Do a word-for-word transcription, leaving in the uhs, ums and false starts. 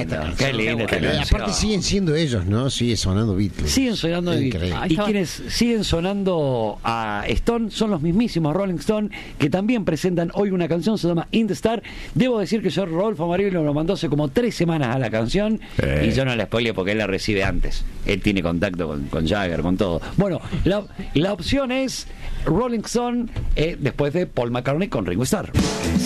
esta canción. Qué linda esta Bueno, canción. aparte siguen siendo ellos, ¿no? Sigue sonando Beatles. Siguen sonando de Increíble. Beatles. Y quienes siguen sonando a Stone son los mismísimos Rolling Stone, que también presentan hoy una canción, se llama In the Star. Debo decir que yo Rodolfo Amarillo lo mandó hace como tres semanas a la canción, Eh. y yo no la spoileo porque él la recibe antes. Él tiene contacto con, con Jagger, con todo. Bueno, la, la opción es Rolling Stone, eh, después de Paul McCartney con Ringo Starr.